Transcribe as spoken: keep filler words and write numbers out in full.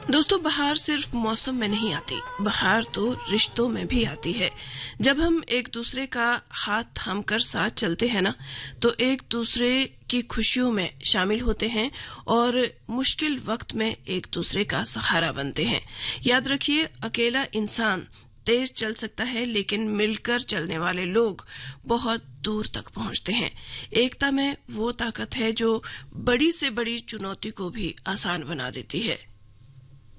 दोस्तों, बहार सिर्फ मौसम में नहीं आती, बहार तो रिश्तों में भी आती है। जब हम एक दूसरे का हाथ थामकर साथ चलते हैं ना, तो एक दूसरे की खुशियों में शामिल होते हैं और मुश्किल वक्त में एक दूसरे का सहारा बनते हैं। याद रखिए, अकेला इंसान तेज चल सकता है, लेकिन मिलकर चलने वाले लोग बहुत दूर तक पहुंचते हैं। एकता में वो ताकत है जो बड़ी से बड़ी चुनौती को भी आसान बना देती है।